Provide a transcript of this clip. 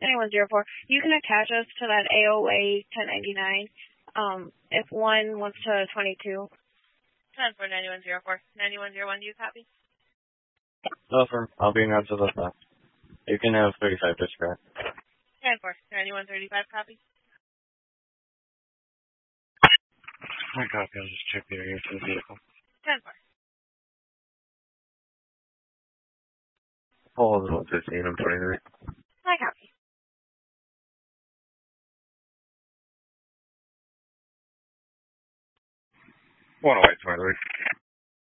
9104. You can attach us to that AOA 1099. If one wants to 22. 10 for 9104. 9101, do you copy? Affirm. I'll be in out to the left. You can have 35 discret. 10 for 9135, copy? I copy. I'll just check the area for the vehicle. 10 for. Paul is 115. I'm 23. I copy. One away, 23.